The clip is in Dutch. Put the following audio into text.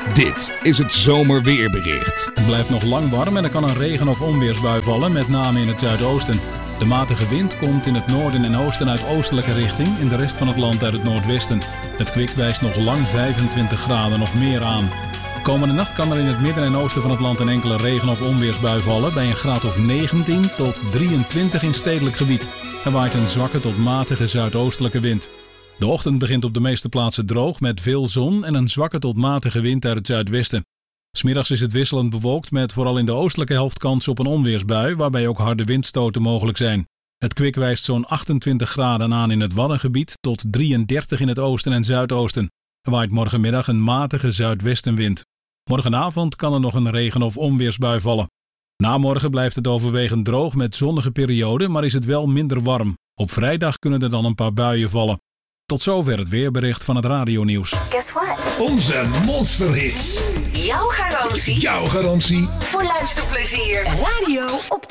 Dit is het zomerweerbericht. Het blijft nog lang warm en er kan een regen- of onweersbui vallen, met name in het zuidoosten. De matige wind komt in het noorden en oosten uit oostelijke richting, in de rest van het land uit het noordwesten. Het kwik wijst nog lang 25 graden of meer aan. Komende nacht kan er in het midden en oosten van het land een enkele regen- of onweersbui vallen, bij een graad of 19 tot 23 in stedelijk gebied. Er waait een zwakke tot matige zuidoostelijke wind. De ochtend begint op de meeste plaatsen droog met veel zon en een zwakke tot matige wind uit het zuidwesten. 'S Middags is het wisselend bewolkt met vooral in de oostelijke helft kans op een onweersbui, waarbij ook harde windstoten mogelijk zijn. Het kwik wijst zo'n 28 graden aan in het Waddengebied tot 33 in het oosten en zuidoosten. Er waait morgenmiddag een matige zuidwestenwind. Morgenavond kan er nog een regen- of onweersbui vallen. Na morgen blijft het overwegend droog met zonnige perioden, maar is het wel minder warm. Op vrijdag kunnen er dan een paar buien vallen. Tot zover het weerbericht van het radionieuws. Guess what? Onze monsterhits. Jouw garantie Jouw garantie. voor luisterplezier. Radio op